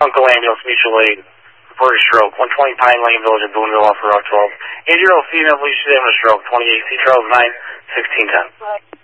Uncle Ambulance, Mutual Aid, reported stroke, 120 Pine Lane Village in Boonville, off Route 12. 8-year-old female, believes she's having a stroke, 28 C. Charles 9, 1610.